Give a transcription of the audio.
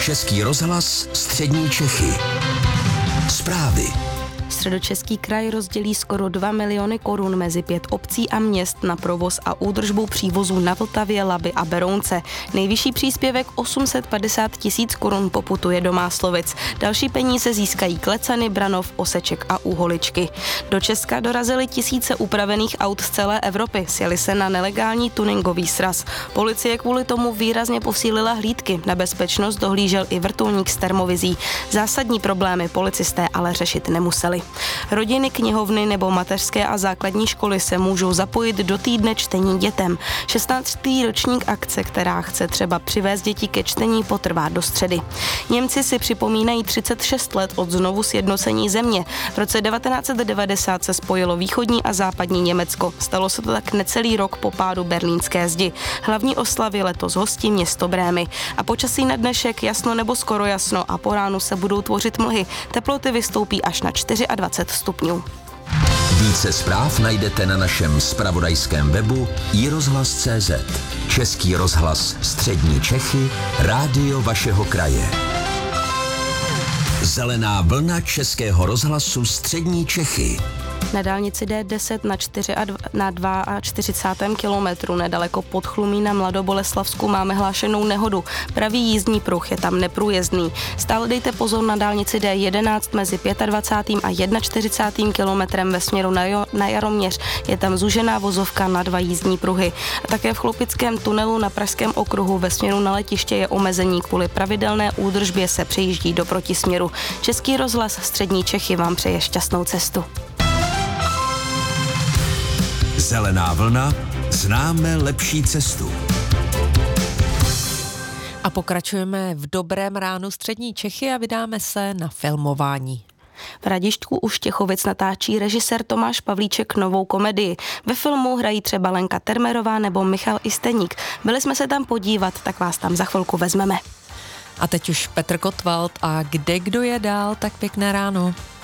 Český rozhlas Střední Čechy. Zprávy. Středočeský kraj rozdělí skoro 2 miliony korun mezi 5 obcí a měst na provoz a údržbu přívozů na Vltavě, Labi a Berounce. Nejvyšší příspěvek 850 000 korun poputuje do Máslovic. Další peníze získají Klecany, Branov, Oseček a Úholičky. Do Česka dorazily tisíce upravených aut z celé Evropy. Sjeli se na nelegální tuningový sraz. Policie kvůli tomu výrazně posílila hlídky. Na bezpečnost dohlížel i vrtulník s termovizí. Zásadní problémy policisté ale řešit nemuseli. Rodiny, knihovny nebo mateřské a základní školy se můžou zapojit do týdne čtení dětem. 16. ročník akce, která chce třeba přivést děti ke čtení, potrvá do středy. Němci si připomínají 36 let od znovu sjednocení země. V roce 1990 se spojilo východní a západní Německo. Stalo se to tak necelý rok po pádu berlínské zdi. Hlavní oslavy letos hostí město Brémy. A počasí na dnešek jasno nebo skoro jasno a po ránu se budou tvořit mlhy. Teploty vystoupí až na 24 stupňů. Více zpráv najdete na našem zpravodajském webu iRozhlas.cz. Český rozhlas Střední Čechy, rádio vašeho kraje. Zelená vlna Českého rozhlasu Střední Čechy. Na dálnici D10 na 42. kilometru nedaleko Podchlumí na Mladoboleslavsku máme hlášenou nehodu. Pravý jízdní pruh je tam neprůjezdný. Stále dejte pozor na dálnici D11 mezi 25. a 41. kilometrem ve směru na Jaroměř. Je tam zúžená vozovka na 2 jízdní pruhy. A také v Chloupickém tunelu na Pražském okruhu ve směru na letiště je omezení. Kvůli pravidelné údržbě se přejíždí do protisměru. Český rozhlas Střední Čechy vám přeje šťastnou cestu. Zelená vlna, známe lepší cestu. A pokračujeme v dobrém ránu Střední Čechy a vydáme se na filmování. V Hradišťku u Štěchovic natáčí režisér Tomáš Pavlíček novou komedii. Ve filmu hrají třeba Lenka Termerová nebo Michal Isteník. Byli jsme se tam podívat, tak vás tam za chvilku vezmeme. A teď už Petr Kotwald a kde kdo je dál, tak pěkné ráno.